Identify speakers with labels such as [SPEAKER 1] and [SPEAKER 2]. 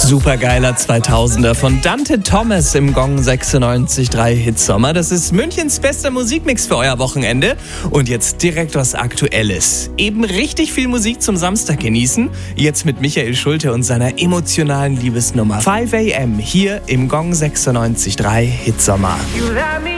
[SPEAKER 1] Supergeiler 2000er von Dante Thomas im Gong 96.3 Hitsommer. Das ist Münchens bester Musikmix für euer Wochenende. Und jetzt direkt was Aktuelles. Eben richtig viel Musik zum Samstag genießen. Jetzt mit Michael Schulte und seiner emotionalen Liebesnummer 5 AM hier im Gong 96.3 Hitsommer.